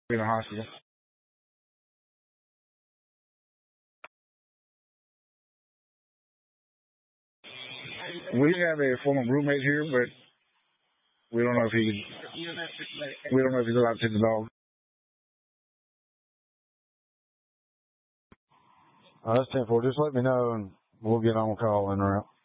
in the hospital. We have a former roommate here, but we don't know if we don't know if he's allowed to take the dog. That's 10-4. Just let me know and we'll get on call en route.